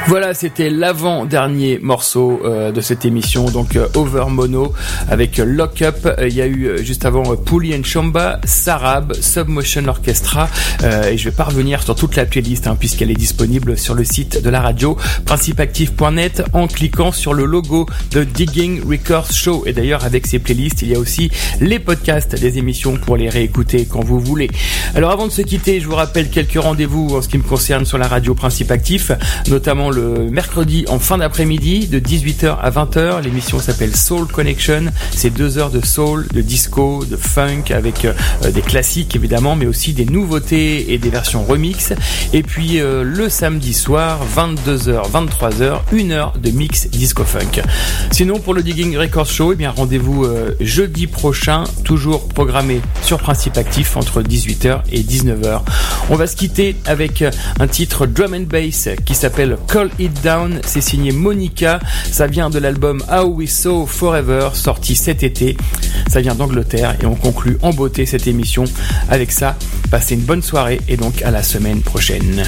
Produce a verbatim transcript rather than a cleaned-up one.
Voilà, c'était l'avant-dernier morceau euh, de cette émission, donc euh, Over Mono avec euh, Lock Up. Il y a eu euh, juste avant euh, Puli and Chamba, Sarab, Submotion Orchestra, euh, et je vais pas revenir sur toute la playlist hein, puisqu'elle est disponible sur le site de la radio principe actif point net en cliquant sur le logo de Digging Records Show. Et d'ailleurs avec ces playlists, il y a aussi les podcasts des émissions pour les réécouter quand vous voulez. Alors avant de se quitter, je vous rappelle quelques rendez-vous en ce qui me concerne sur la radio principe actif, notamment le le mercredi en fin d'après-midi de dix-huit heures à vingt heures. L'émission s'appelle Soul Connection. C'est deux heures de soul, de disco, de funk avec euh, des classiques évidemment, mais aussi des nouveautés et des versions remix. Et puis euh, le samedi soir, vingt-deux heures, vingt-trois heures, une heure de mix disco funk. Sinon pour le Digging Records Show, eh bien rendez-vous euh, jeudi prochain, toujours programmé sur Principe Actif entre dix-huit heures et dix-neuf heures. On va se quitter avec un titre drum and bass qui s'appelle Call It Down, c'est signé Monica, ça vient de l'album How We Saw Forever, sorti cet été, ça vient d'Angleterre et on conclut en beauté cette émission avec ça. Passez une bonne soirée et donc à la semaine prochaine.